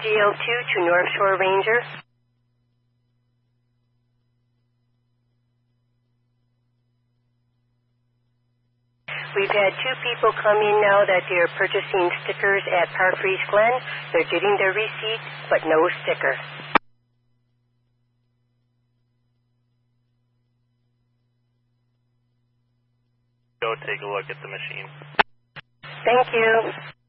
GL2 to North Shore Ranger. We've had 2 people come in now that they're purchasing stickers at Parfreeze Glen. They're getting their receipt, but no sticker. Go take a look at the machine. Thank you.